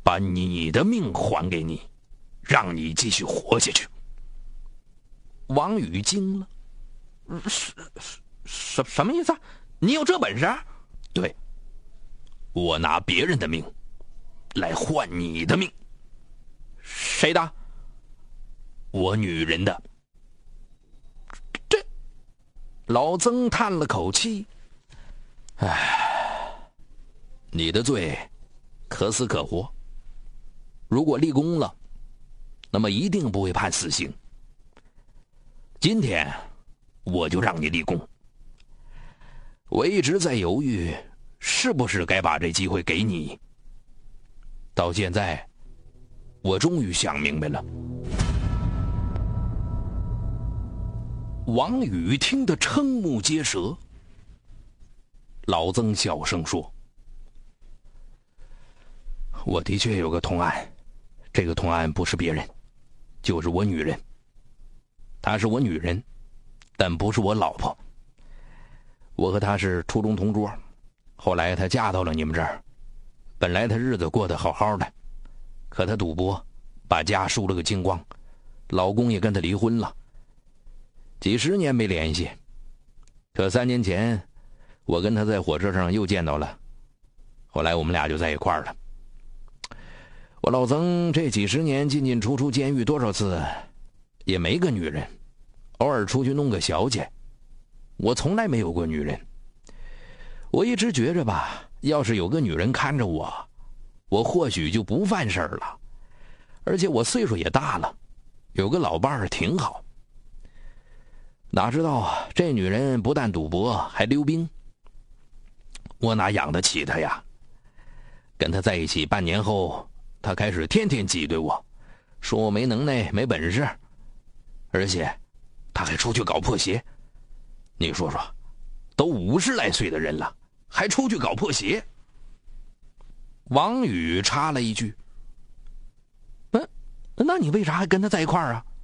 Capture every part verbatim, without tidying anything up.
把你的命还给你，让你继续活下去。”王宇惊了，什什什么意思啊？你有这本事？对，我拿别人的命来换你的命。谁的？我女人的。这，老曾叹了口气，唉，你的罪可死可活，如果立功了，那么一定不会判死刑。今天我就让你立功。我一直在犹豫，是不是该把这机会给你。到现在，我终于想明白了。王宇听得瞠目结舌。老曾小声说：“我的确有个同案，这个同案不是别人，就是我女人。她是我女人，但不是我老婆。我和她是初中同桌，后来她嫁到了你们这儿。本来她日子过得好好的，可她赌博，把家输了个精光，老公也跟她离婚了。几十年没联系，可三年前，我跟她在火车上又见到了，后来我们俩就在一块儿了。我老曾这几十年进进出出监狱多少次，也没个女人，偶尔出去弄个小姐，我从来没有过女人。我一直觉着吧，要是有个女人看着我，我或许就不犯事儿了，而且我岁数也大了，有个老伴儿挺好。哪知道啊，这女人不但赌博，还溜冰。我哪养得起她呀？跟她在一起半年后，她开始天天挤兑我，说我没能耐没本事，而且她还出去搞破鞋。你说说，都五十来岁的人了，还出去搞破鞋？王宇插了一句：“那那你为啥还跟她在一块儿啊？”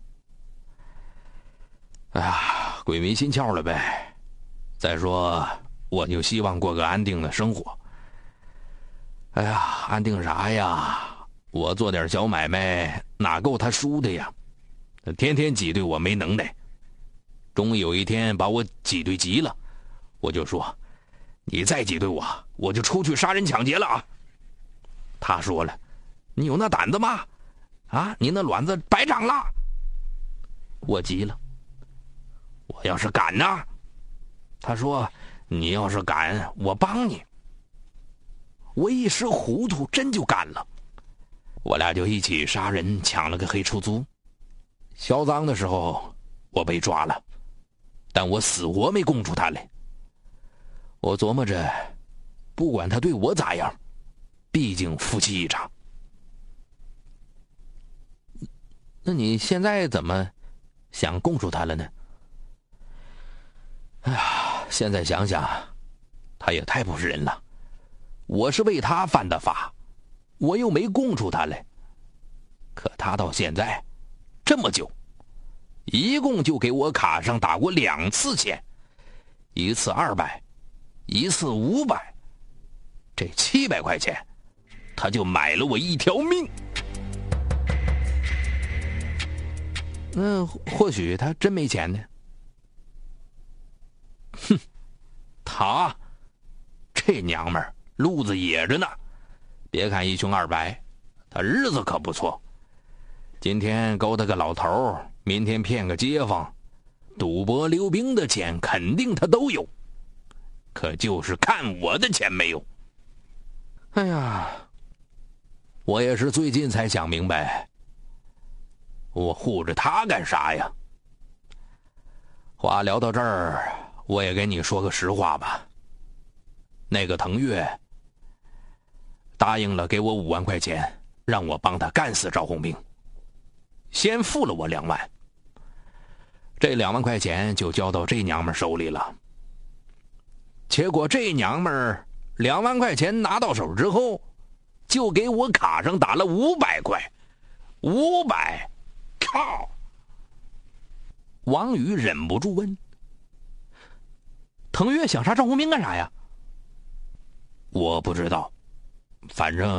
哎呀，鬼迷心窍了呗。再说，我就希望过个安定的生活。哎呀，安定啥呀？我做点小买卖，哪够他输的呀？天天挤兑我没能耐。终于有一天把我挤兑急了，我就说：“你再挤兑我，我就出去杀人抢劫了啊！”他说了：“你有那胆子吗？啊，你那卵子白长了。”我急了。我要是敢呢？他说：“你要是敢，我帮你。”我一时糊涂，真就干了。我俩就一起杀人，抢了个黑出租。销赃的时候，我被抓了，但我死活没供出他来。我琢磨着，不管他对我咋样，毕竟夫妻一场。那你现在怎么想供出他了呢？哎呀，现在想想，他也太不是人了。我是为他犯的法，我又没供出他来。可他到现在这么久，一共就给我卡上打过两次钱，一次二百，一次五百，这七百块钱，他就买了我一条命。那或许他真没钱呢。哼，他这娘们儿路子野着呢，别看一穷二白，他日子可不错。今天勾搭个老头，明天骗个街坊，赌博溜冰的钱肯定他都有，可就是看我的钱没有。哎呀，我也是最近才想明白，我护着他干啥呀？话聊到这儿，我也跟你说个实话吧。那个腾越答应了给我五万块钱，让我帮他干死赵红兵，先付了我两万，这两万块钱就交到这娘们手里了。结果这娘们两万块钱拿到手之后，就给我卡上打了五百块，五百，靠！王宇忍不住问：“腾越想杀赵红兵干啥呀？”我不知道，反正